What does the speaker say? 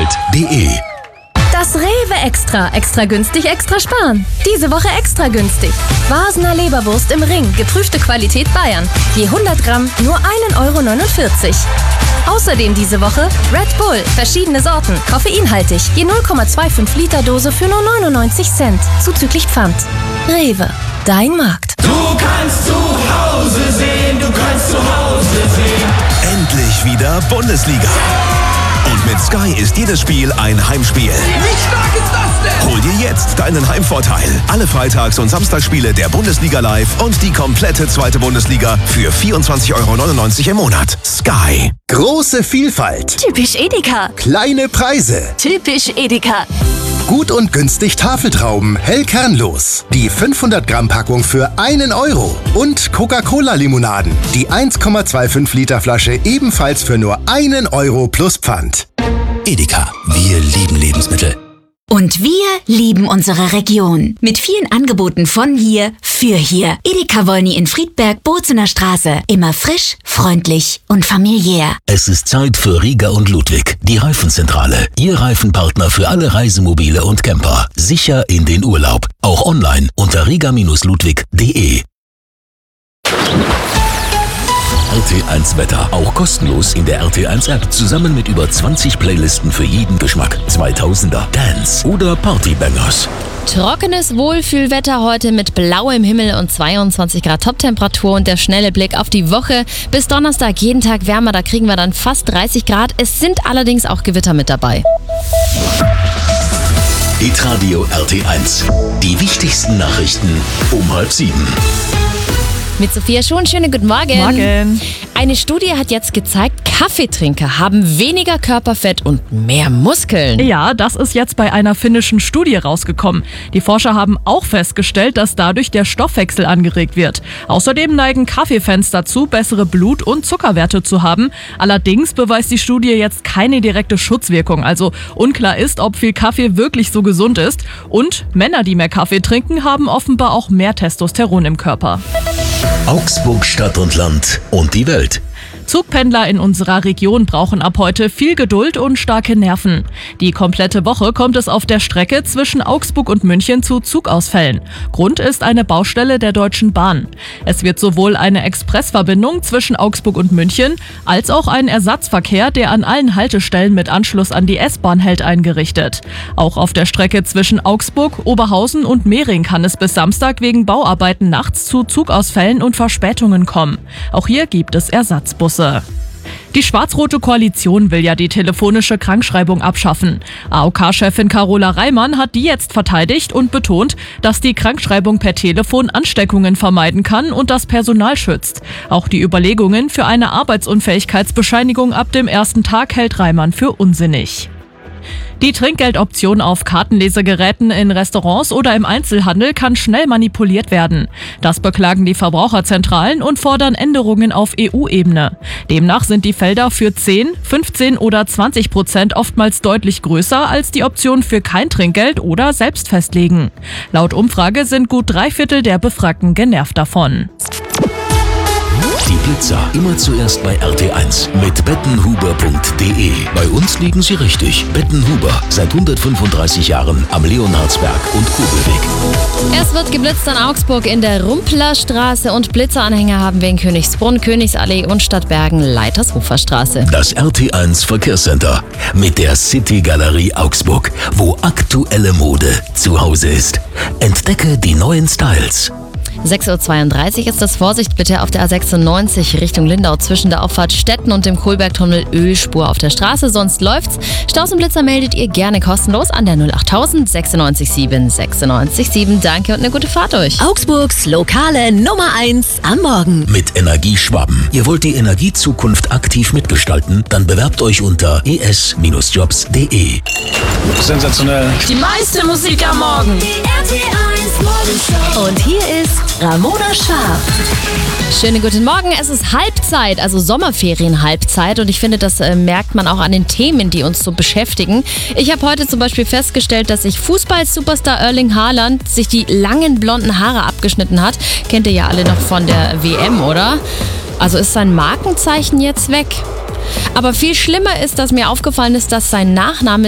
Welt.de. Das Rewe Extra. Extra günstig, extra sparen. Diese Woche extra günstig. Vasener Leberwurst im Ring. Geprüfte Qualität Bayern. Je 100 Gramm nur 1,49 €. Außerdem diese Woche Red Bull. Verschiedene Sorten. Koffeinhaltig. Je 0,25 Liter Dose für nur 99 Cent. Zuzüglich Pfand. Rewe. Dein Markt. Du kannst zu Hause sehen. Du kannst zu Hause sehen. Endlich wieder Bundesliga. Und mit Sky ist jedes Spiel ein Heimspiel. Wie stark ist das denn? Hol dir jetzt deinen Heimvorteil. Alle Freitags- und Samstagsspiele der Bundesliga live und die komplette zweite Bundesliga für 24,99 € im Monat. Sky. Große Vielfalt. Typisch Edeka. Kleine Preise. Typisch Edeka. Gut und günstig Tafeltrauben, hell kernlos. Die 500-Gramm-Packung für 1 €. Und Coca-Cola-Limonaden. Die 1,25 Liter Flasche ebenfalls für nur 1 € plus Pfand. Edeka. Wir lieben Lebensmittel. Und wir lieben unsere Region. Mit vielen Angeboten von hier für hier. Edeka Wolny in Friedberg, Bozener Straße. Immer frisch, freundlich und familiär. Es ist Zeit für Riga und Ludwig, die Reifenzentrale. Ihr Reifenpartner für alle Reisemobile und Camper. Sicher in den Urlaub. Auch online unter riga-ludwig.de. RT1 Wetter. Auch kostenlos in der RT1 App. Zusammen mit über 20 Playlisten für jeden Geschmack. 2000er, Dance oder Partybangers. Trockenes Wohlfühlwetter heute mit blauem Himmel und 22 Grad Toptemperatur und der schnelle Blick auf die Woche. Bis Donnerstag jeden Tag wärmer, da kriegen wir dann fast 30 Grad. Es sind allerdings auch Gewitter mit dabei. Hitradio RT1. Die wichtigsten Nachrichten um 6:30. Mit Sophia Schon, schönen guten Morgen. Morgen. Eine Studie hat jetzt gezeigt, Kaffeetrinker haben weniger Körperfett und mehr Muskeln. Ja, das ist jetzt bei einer finnischen Studie rausgekommen. Die Forscher haben auch festgestellt, dass dadurch der Stoffwechsel angeregt wird. Außerdem neigen Kaffeefans dazu, bessere Blut- und Zuckerwerte zu haben. Allerdings beweist die Studie jetzt keine direkte Schutzwirkung. Also unklar ist, ob viel Kaffee wirklich so gesund ist. Und Männer, die mehr Kaffee trinken, haben offenbar auch mehr Testosteron im Körper. Augsburg, Stadt und Land und die Welt. Zugpendler in unserer Region brauchen ab heute viel Geduld und starke Nerven. Die komplette Woche kommt es auf der Strecke zwischen Augsburg und München zu Zugausfällen. Grund ist eine Baustelle der Deutschen Bahn. Es wird sowohl eine Expressverbindung zwischen Augsburg und München als auch ein Ersatzverkehr, der an allen Haltestellen mit Anschluss an die S-Bahn hält, eingerichtet. Auch auf der Strecke zwischen Augsburg, Oberhausen und Mehring kann es bis Samstag wegen Bauarbeiten nachts zu Zugausfällen und Verspätungen kommen. Auch hier gibt es Ersatzbusse. Die schwarz-rote Koalition will ja die telefonische Krankschreibung abschaffen. AOK-Chefin Carola Reimann hat die jetzt verteidigt und betont, dass die Krankschreibung per Telefon Ansteckungen vermeiden kann und das Personal schützt. Auch die Überlegungen für eine Arbeitsunfähigkeitsbescheinigung ab dem ersten Tag hält Reimann für unsinnig. Die Trinkgeldoption auf Kartenlesegeräten in Restaurants oder im Einzelhandel kann schnell manipuliert werden. Das beklagen die Verbraucherzentralen und fordern Änderungen auf EU-Ebene. Demnach sind die Felder für 10, 15 oder 20% oftmals deutlich größer als die Option für kein Trinkgeld oder selbst festlegen. Laut Umfrage sind gut 3/4 der Befragten genervt davon. Die Blitzer immer zuerst bei RT1 mit bettenhuber.de. Bei uns liegen sie richtig. Bettenhuber, seit 135 Jahren am Leonhardsberg und Kobelweg. Es wird geblitzt an Augsburg in der Rumplerstraße und Blitzeranhänger haben wir in Königsbrunn, Königsallee und Stadtbergen, Leitersuferstraße. Das RT1 Verkehrscenter mit der City Galerie Augsburg, wo aktuelle Mode zu Hause ist. Entdecke die neuen Styles. 6:32 Uhr ist das. Vorsicht bitte auf der A96 Richtung Lindau zwischen der Auffahrt Stetten und dem Kohlbergtunnel Ölspur auf der Straße. Sonst läuft's. Staus und Blitzer meldet ihr gerne kostenlos an der 08000 96 7 96 7. Danke und eine gute Fahrt euch. Augsburgs lokale Nummer 1 am Morgen. Mit Energieschwaben. Ihr wollt die Energiezukunft aktiv mitgestalten? Dann bewerbt euch unter es-jobs.de. Sensationell. Die meiste Musik am Morgen. Die RT1 Morgenshow. Und hier ist Ramona Schwarz. Schönen guten Morgen. Es ist Halbzeit, also Sommerferien-Halbzeit. Und ich finde, das merkt man auch an den Themen, die uns so beschäftigen. Ich habe heute zum Beispiel festgestellt, dass sich Fußball-Superstar Erling Haaland sich die langen blonden Haare abgeschnitten hat. Kennt ihr ja alle noch von der WM, oder? Also ist sein Markenzeichen jetzt weg. Aber viel schlimmer ist, dass mir aufgefallen ist, dass sein Nachname